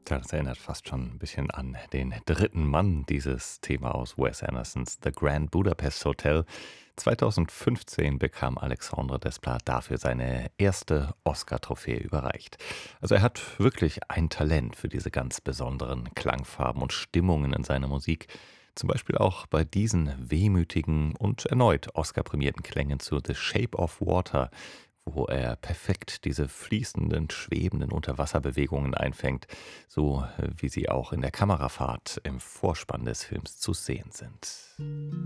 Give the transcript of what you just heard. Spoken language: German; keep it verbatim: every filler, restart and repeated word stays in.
Ja, das erinnert fast schon ein bisschen an den dritten Mann, dieses Thema aus Wes Andersons „The Grand Budapest Hotel“. zweitausendfünfzehn bekam Alexandre Desplat dafür seine erste Oscar-Trophäe überreicht. Also, er hat wirklich ein Talent für diese ganz besonderen Klangfarben und Stimmungen in seiner Musik. Zum Beispiel auch bei diesen wehmütigen und erneut Oscar-prämierten Klängen zu „The Shape of Water“, wo er perfekt diese fließenden, schwebenden Unterwasserbewegungen einfängt, so äh, wie sie auch in der Kamerafahrt im Vorspann des Films zu sehen sind.